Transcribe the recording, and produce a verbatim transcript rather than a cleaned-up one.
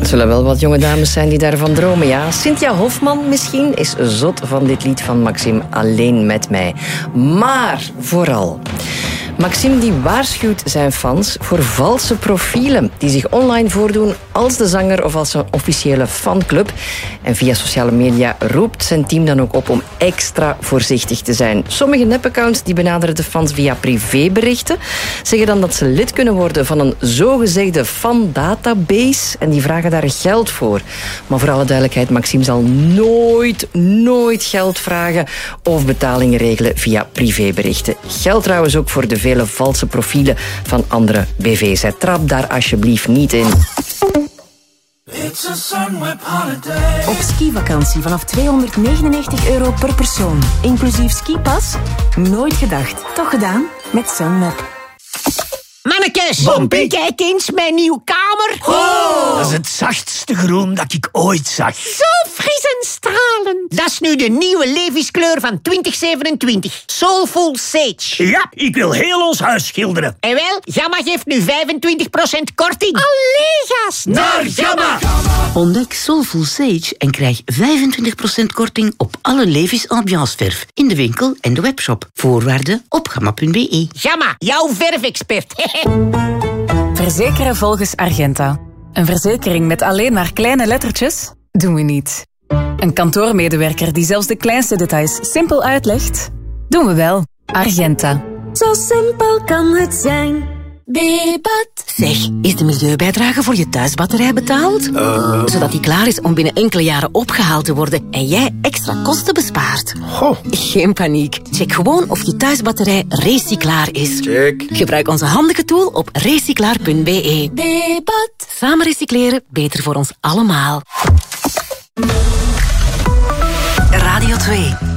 zullen wel wat jonge dames zijn die daarvan dromen, ja. Cynthia Hofman misschien is zot van dit lied van Maxime, Alleen met mij. Maar vooral... Maxime die waarschuwt zijn fans voor valse profielen die zich online voordoen als de zanger of als een officiële fanclub. En via sociale media roept zijn team dan ook op om extra voorzichtig te zijn. Sommige nepaccounts die benaderen de fans via privéberichten, zeggen dan dat ze lid kunnen worden van een zogezegde fan-database en die vragen daar geld voor. Maar voor alle duidelijkheid, Maxime zal nooit, nooit geld vragen of betalingen regelen via privéberichten. Geldt trouwens ook voor de vele valse profielen van andere B V's. Trap daar alsjeblieft niet in. Op skivakantie vanaf tweehonderdnegenennegentig euro per persoon, inclusief skipas? Nooit gedacht. Toch gedaan? Met Sunweb. Mannekes, Bompie. kijk eens mijn nieuwe kamer. Oh, dat is het zachtste groen dat ik ooit zag. Zo fris en stralend. Dat is nu de nieuwe Levi's-kleur van twintig zevenentwintig. Soulful Sage. Ja, ik wil heel ons huis schilderen. En wel, Gamma geeft nu vijfentwintig procent korting. Allee, gast. Naar Gamma! Ontdek Soulful Sage en krijg vijfentwintig procent korting op alle Levi's ambianceverf in de winkel en de webshop. Voorwaarden op gamma punt b e. Gamma, jouw verfexpert. Verzekeren volgens Argenta. Een verzekering met alleen maar kleine lettertjes? Doen we niet. Een kantoormedewerker die zelfs de kleinste details simpel uitlegt? Doen we wel. Argenta. Zo simpel kan het zijn. Bebat. Zeg, is de milieubijdrage voor je thuisbatterij betaald? Uh. Zodat die klaar is om binnen enkele jaren opgehaald te worden en jij extra kosten bespaart. Goh. Geen paniek. Check gewoon of je thuisbatterij recyclaar is. Check. Gebruik onze handige tool op recyclaar punt b e. Bebat. Samen recycleren, beter voor ons allemaal. Radio twee.